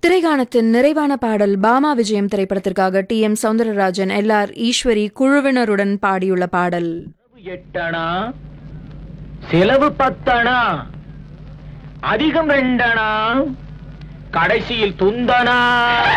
திரைகாணத்தின் நிறைவான பாடல் பாமா விஜயம் திரைப்படத்திற்காக டி.எம். சௌந்தரராஜன், எல்.ஆர். ஈஸ்வரி குழுவினருடன் பாடியுள்ள பாடல். 8 செலவு 10 அதிகம் 2 கடைசியில் துந்தனா.